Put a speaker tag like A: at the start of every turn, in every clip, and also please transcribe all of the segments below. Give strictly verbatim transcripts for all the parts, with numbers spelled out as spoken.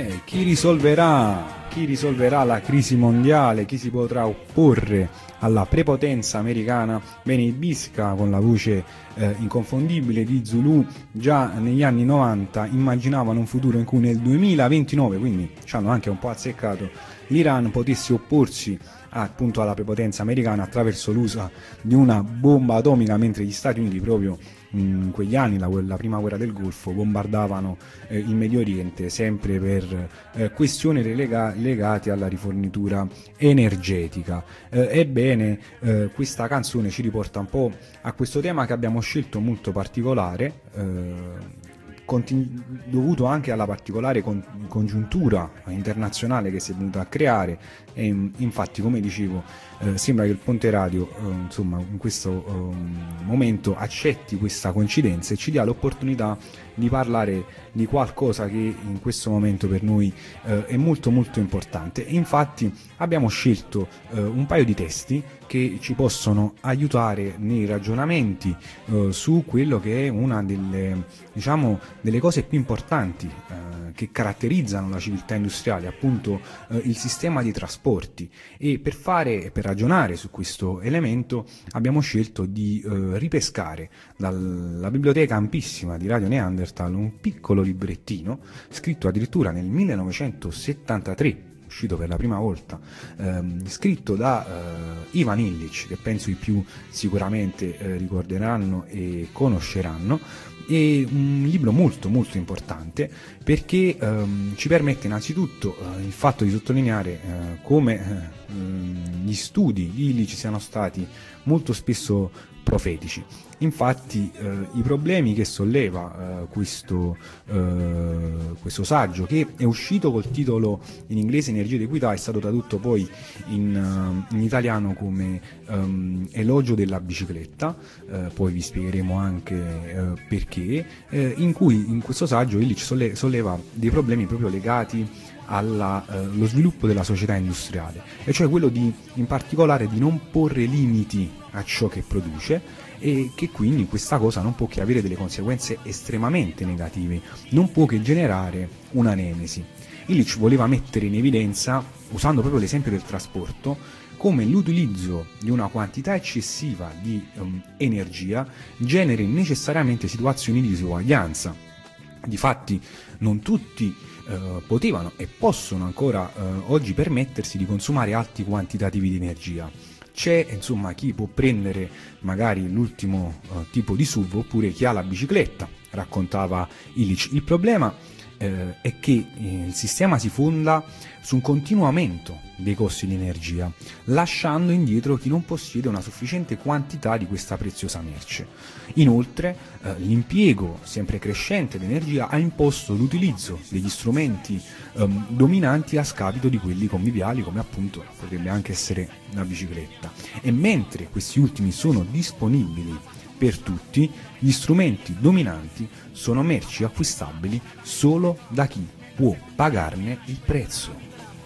A: Eh, chi risolverà, chi risolverà la crisi mondiale, chi si potrà opporre alla prepotenza americana? Bene, i Bisca, con la voce eh, inconfondibile di Zulu, già negli anni novanta immaginavano un futuro in cui nel duemilaventinove, quindi ci hanno anche un po' azzeccato, l'Iran potesse opporsi appunto alla prepotenza americana attraverso l'uso di una bomba atomica, mentre gli Stati Uniti proprio in quegli anni, la, la prima guerra del Golfo, bombardavano eh, il Medio Oriente sempre per eh, questioni lega, legate alla rifornitura energetica. Eh, ebbene, eh, questa canzone ci riporta un po' a questo tema che abbiamo scelto molto particolare, eh, dovuto anche alla particolare con, congiuntura internazionale che si è venuta a creare, e infatti, come dicevo, eh, sembra che il Ponte Radio eh, insomma in questo eh, momento accetti questa coincidenza e ci dia l'opportunità di parlare di qualcosa che in questo momento per noi eh, è molto molto importante. Infatti abbiamo scelto eh, un paio di testi che ci possono aiutare nei ragionamenti eh, su quello che è una delle, diciamo, delle cose più importanti eh, che caratterizzano la civiltà industriale, appunto eh, il sistema di trasporti. E per fare, per ragionare su questo elemento abbiamo scelto di eh, ripescare dalla biblioteca ampissima di Radio Neanderthal un piccolo librettino scritto addirittura nel millenovecentosettantatré, uscito per la prima volta, ehm, scritto da eh, Ivan Illich, che penso i più sicuramente eh, ricorderanno e conosceranno. È un libro molto molto importante perché ehm, ci permette innanzitutto eh, il fatto di sottolineare eh, come eh, gli studi di Illich siano stati molto spesso profetici. Infatti eh, i problemi che solleva eh, questo, eh, questo saggio, che è uscito col titolo in inglese Energia ed Equità, è stato tradotto poi in, uh, in italiano come um, Elogio della bicicletta, eh, poi vi spiegheremo anche eh, perché, eh, in cui in questo saggio Illich solle- solleva dei problemi proprio legati allo eh, sviluppo della società industriale, e cioè quello di, in particolare, di non porre limiti a ciò che produce, e che quindi questa cosa non può che avere delle conseguenze estremamente negative, non può che generare una nemesi. Illich voleva mettere in evidenza, usando proprio l'esempio del trasporto, come l'utilizzo di una quantità eccessiva di um, energia generi necessariamente situazioni di disuguaglianza. Difatti non tutti eh, potevano e possono ancora eh, oggi permettersi di consumare alti quantitativi di energia. C'è insomma chi può prendere magari l'ultimo eh, tipo di S U V, oppure chi ha la bicicletta, raccontava Illich. Il problema eh, è che eh, il sistema si fonda su un continuo aumento dei costi di energia, lasciando indietro chi non possiede una sufficiente quantità di questa preziosa merce. Inoltre eh, l'impiego sempre crescente di energia ha imposto l'utilizzo degli strumenti ehm, dominanti a scapito di quelli conviviali, come appunto potrebbe anche essere la bicicletta. E mentre questi ultimi sono disponibili per tutti, gli strumenti dominanti sono merci acquistabili solo da chi può pagarne il prezzo.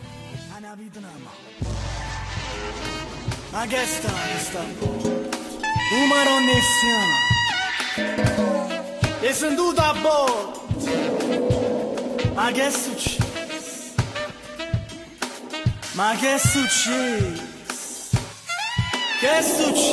B: Ma che sta, che sta? Numero nessuno. E sentito a bordo. Ma che è successo? Ma che è successo? Che è successo?